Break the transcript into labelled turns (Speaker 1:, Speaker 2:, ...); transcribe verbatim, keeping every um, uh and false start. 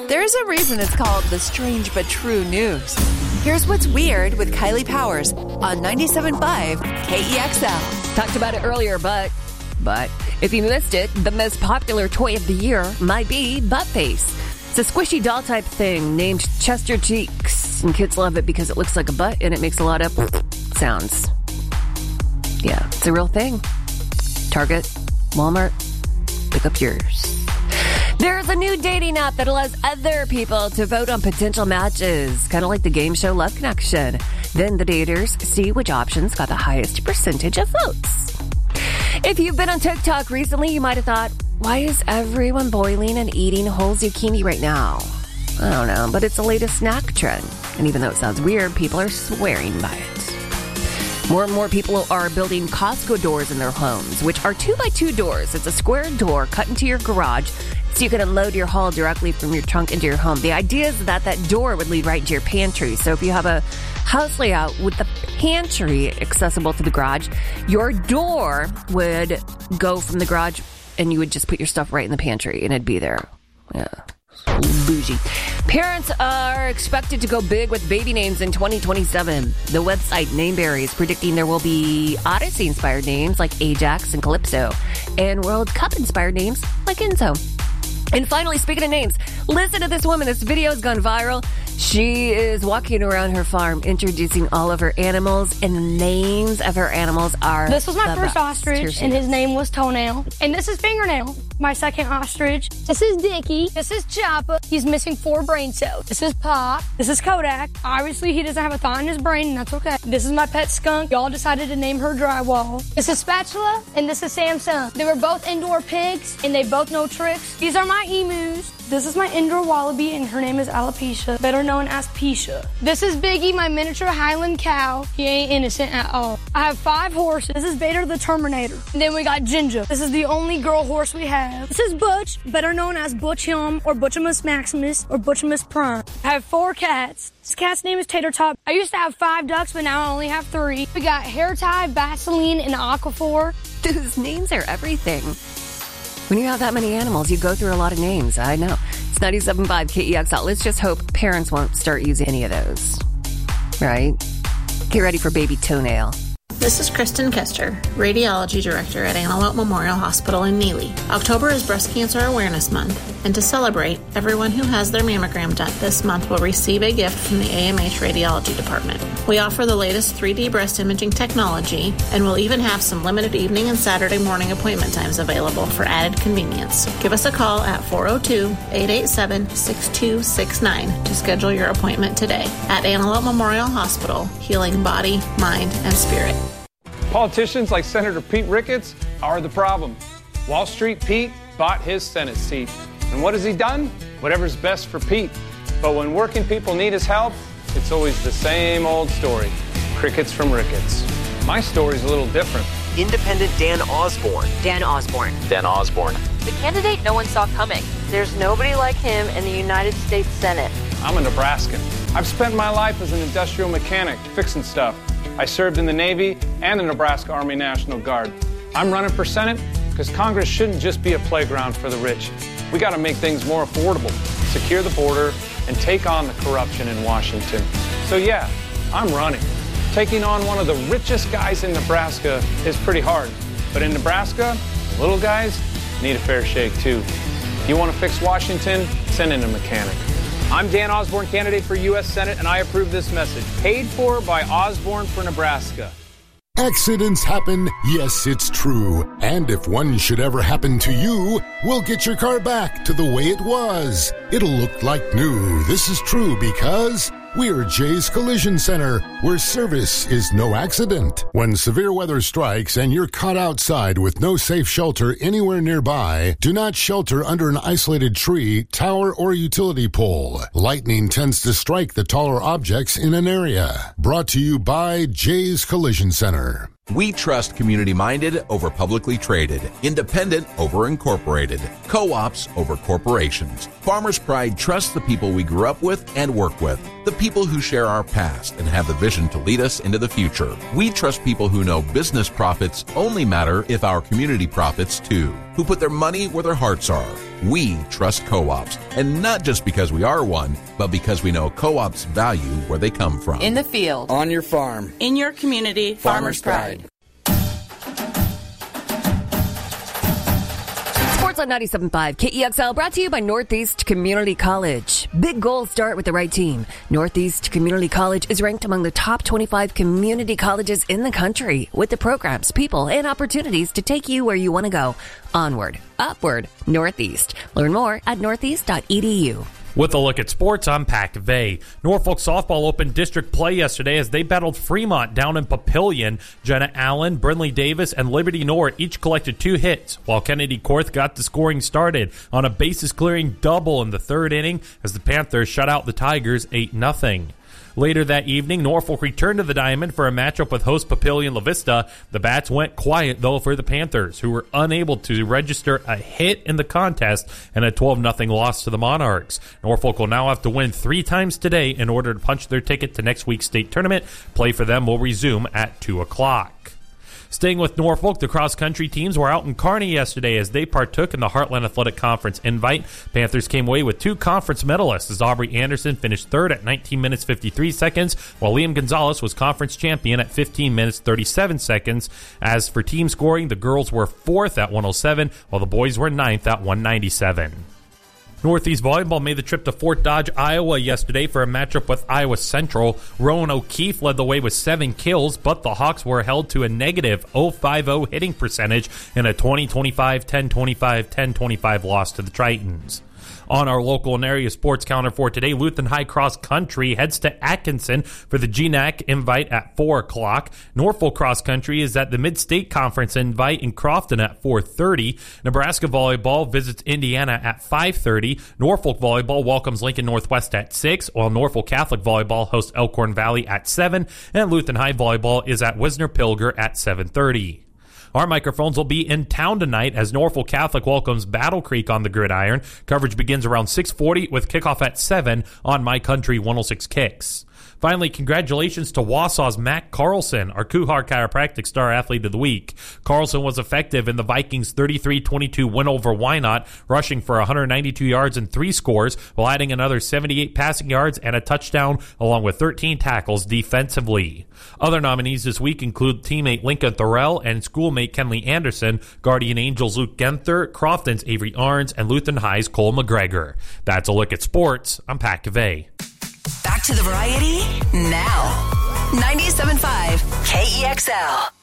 Speaker 1: There's a reason it's called the Strange But True News. Here's what's weird with Kylie Powers on ninety-seven point five K E X L.
Speaker 2: Talked about it earlier, but, but if you missed it, the most popular toy of the year might be Butt Face. It's a squishy doll type thing named Chester Cheeks, and kids love it because it looks like a butt and it makes a lot of sounds. Yeah, it's a real thing. Target, Walmart, pick up yours. There's a new dating app that allows other people to vote on potential matches, kind of like the game show Love Connection. Then the daters see which options got the highest percentage of votes. If you've been on TikTok recently, you might have thought, why is everyone boiling and eating whole zucchini right now? I don't know, but it's the latest snack trend. And even though it sounds weird, people are swearing by it. More and more people are building Costco doors in their homes, which are two by two doors. It's a square door cut into your garage, so you can unload your haul directly from your trunk into your home. The idea is that that door would lead right into your pantry. So if you have a house layout with the pantry accessible to the garage, your door would go from the garage and you would just put your stuff right in the pantry and it'd be there. Yeah. Bougie. Parents are expected to go big with baby names in twenty twenty-seven. The website Nameberry is predicting there will be Odyssey-inspired names like Ajax and Calypso, and World Cup-inspired names like Enzo. And finally, speaking of names, listen to this woman. This video has gone viral. She is walking around her farm introducing all of her animals, and the names of her animals are...
Speaker 3: This was my first
Speaker 2: best.
Speaker 3: ostrich, and his name was Toenail. And this is Fingernail, my second ostrich. This is Dickie. This is Choppa. He's missing four brain cells. This is Pop. This is Kodak. Obviously, he doesn't have a thought in his brain, and that's okay. This is my pet skunk. Y'all decided to name her Drywall. This is Spatula, and this is Samsung. They were both indoor pigs, and they both know tricks. These are my emus. This is my indoor wallaby, and her name is Alopecia, better known as Pisha. This is Biggie, my miniature Highland cow. He ain't innocent at all. I have five horses. This is Vader the Terminator. And then we got Ginger. This is the only girl horse we have. This is Butch, better known as Butchium, or Butchimus Maximus, or Butchimus Prime. I have four cats. This cat's name is Tater Tot. I used to have five ducks, but now I only have three. We got Hair Tie, Vaseline, and Aquaphor.
Speaker 2: Those names are everything. When you have that many animals, you go through a lot of names. I know. It's ninety-seven point five K E X L. Let's just hope parents won't start using any of those. Right? Get ready for baby Toenail.
Speaker 4: This is Kristen Kester, Radiology Director at Antelope Memorial Hospital in Neely. October is Breast Cancer Awareness Month, and to celebrate, everyone who has their mammogram done this month will receive a gift from the A M H Radiology Department. We offer the latest three D breast imaging technology, and we'll even have some limited evening and Saturday morning appointment times available for added convenience. Give us a call at four oh two, eight eight seven, six two six nine to schedule your appointment today. At Antelope Memorial Hospital, healing body, mind, and spirit.
Speaker 5: Politicians like Senator Pete Ricketts are the problem. Wall Street Pete bought his Senate seat. And what has he done? Whatever's best for Pete. But when working people need his help, it's always the same old story. Crickets from Ricketts. My story's a little different.
Speaker 6: Independent Dan Osborne.
Speaker 7: Dan Osborne.
Speaker 6: Dan Osborne.
Speaker 7: The candidate no one saw coming. There's nobody like him in the United States Senate.
Speaker 5: I'm a Nebraskan. I've spent my life as an industrial mechanic, fixing stuff. I served in the Navy and the Nebraska Army National Guard. I'm running for Senate because Congress shouldn't just be a playground for the rich. We got to make things more affordable, secure the border, and take on the corruption in Washington. So yeah, I'm running. Taking on one of the richest guys in Nebraska is pretty hard. But in Nebraska, little guys need a fair shake too. If you want to fix Washington, send in a mechanic. I'm Dan Osborne, candidate for U S Senate, and I approve this message. Paid for by Osborne for Nebraska.
Speaker 8: Accidents happen, yes, it's true. And if one should ever happen to you, we'll get your car back to the way it was. It'll look like new. This is true because we're Jay's Collision Center, where service is no accident. When severe weather strikes and you're caught outside with no safe shelter anywhere nearby, do not shelter under an isolated tree, tower, or utility pole. Lightning tends to strike the taller objects in an area. Brought to you by Jay's Collision Center.
Speaker 9: We trust community-minded over publicly traded, independent over incorporated, co-ops over corporations. Farmers Pride trusts the people we grew up with and work with, the people who share our past and have the vision to lead us into the future. We trust people who know business profits only matter if our community profits too, who put their money where their hearts are. We trust co-ops, and not just because we are one, but because we know co-ops value where they come from.
Speaker 1: In the field.
Speaker 10: On your farm.
Speaker 11: In your community.
Speaker 10: Farmers' Pride.
Speaker 2: Sports on ninety-seven point five K E X L, brought to you by Northeast Community College. Big goals start with the right team. Northeast Community College is ranked among the top twenty-five community colleges in the country, with the programs, people, and opportunities to take you where you want to go. Onward, upward, Northeast. Learn more at northeast dot e d u.
Speaker 12: With a look at sports, I'm Pat Vey. Norfolk softball opened district play yesterday as they battled Fremont down in Papillion. Jenna Allen, Brinley Davis, and Liberty North each collected two hits, while Kennedy Korth got the scoring started on a bases-clearing double in the third inning as the Panthers shut out the Tigers eight nothing. Later that evening, Norfolk returned to the Diamond for a matchup with host Papillion La Vista. The bats went quiet, though, for the Panthers, who were unable to register a hit in the contest and a twelve nothing loss to the Monarchs. Norfolk will now have to win three times today in order to punch their ticket to next week's state tournament. Play for them will resume at two o'clock. Staying with Norfolk, the cross-country teams were out in Kearney yesterday as they partook in the Heartland Athletic Conference invite. Panthers came away with two conference medalists as Aubrey Anderson finished third at nineteen minutes fifty-three seconds, while Liam Gonzalez was conference champion at fifteen minutes thirty-seven seconds. As for team scoring, the girls were fourth at one oh seven, while the boys were ninth at one ninety-seven. Northeast Volleyball made the trip to Fort Dodge, Iowa yesterday for a matchup with Iowa Central. Rowan O'Keefe led the way with seven kills, but the Hawks were held to a negative oh five oh hitting percentage in a twenty twenty-five, ten twenty-five, ten twenty-five loss to the Tritons. On our local and area sports calendar for today, Lutheran High Cross Country heads to Atkinson for the G N A C invite at four o'clock. Norfolk Cross Country is at the Mid-State Conference invite in Crofton at four thirty. Nebraska Volleyball visits Indiana at five thirty. Norfolk Volleyball welcomes Lincoln Northwest at six, while Norfolk Catholic Volleyball hosts Elkhorn Valley at seven, and Lutheran High Volleyball is at Wisner Pilger at seven thirty. Our microphones will be in town tonight as Norfolk Catholic welcomes Battle Creek on the gridiron. Coverage begins around six forty with kickoff at seven on My Country one oh six Kicks. Finally, congratulations to Wausau's Matt Carlson, our Kuhar Chiropractic Star Athlete of the Week. Carlson was effective in the Vikings' thirty-three twenty-two win over Wynot, rushing for one hundred ninety-two yards and three scores, while adding another seventy-eight passing yards and a touchdown, along with thirteen tackles defensively. Other nominees this week include teammate Lincoln Thorell and schoolmate Kenley Anderson, Guardian Angels Luke Genther, Crofton's Avery Arns, and Lutheran High's Cole McGregor. That's a look at sports. I'm Pat Cavey.
Speaker 1: Back to the variety now. ninety-seven point five K E X L.